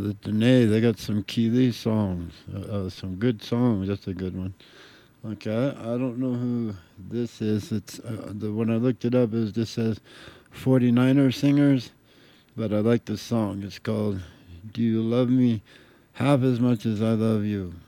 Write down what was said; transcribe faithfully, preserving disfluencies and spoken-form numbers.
the Danae, they got some Keeley songs, uh, uh, some good songs. That's a good one. Okay, I, I don't know who this is. It's uh, the when I looked it up, it just says forty-niner singers, but I like the song. It's called "Do You Love Me Half as Much as I Love You."